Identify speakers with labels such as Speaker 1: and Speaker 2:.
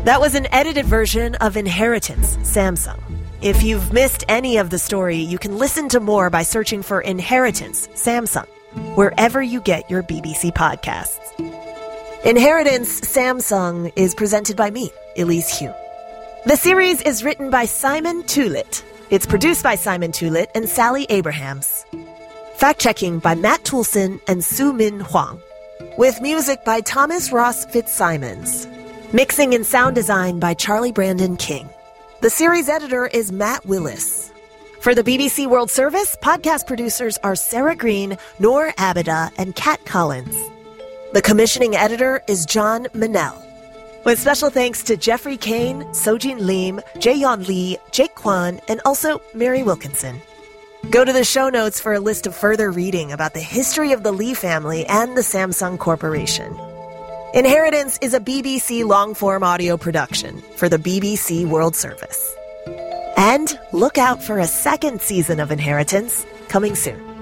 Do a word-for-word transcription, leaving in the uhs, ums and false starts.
Speaker 1: That was an edited version of Inheritance, Samsung. If you've missed any of the story, you can listen to more by searching for Inheritance, Samsung, wherever you get your B B C podcasts. Inheritance, Samsung is presented by me, Elise Hu. The series is written by Simon Tulit. It's produced by Simon Tulit and Sally Abrahams. Fact-checking by Matt Toulson and Su Min Huang. With music by Thomas Ross Fitzsimons. Mixing and sound design by Charlie Brandon King. The series editor is Matt Willis. For the B B C World Service, podcast producers are Sarah Green, Noor Abida, and Kat Collins. The commissioning editor is John Manel. With special thanks to Jeffrey Kane, Sojin Lim, Jaeyeon Lee, Jake Kwan, and also Mary Wilkinson. Go to the show notes for a list of further reading about the history of the Lee family and the Samsung Corporation. Inheritance is a B B C long-form audio production for the B B C World Service. And look out for a second season of Inheritance coming soon.